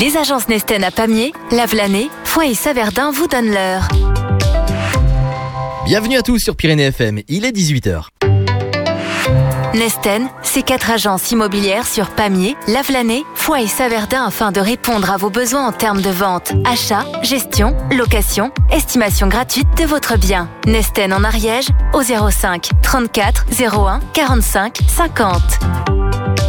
Les agences Nesten à Pamiers, Lavelanet, Foix et Saverdun vous donnent l'heure. Bienvenue à tous sur Pyrénées FM, il est 18h. Nesten, c'est 4 agences immobilières sur Pamiers, Lavelanet, Foix et Saverdun afin de répondre à vos besoins en termes de vente, achat, gestion, location, estimation gratuite de votre bien. Nesten en Ariège au 05 34 01 45 50.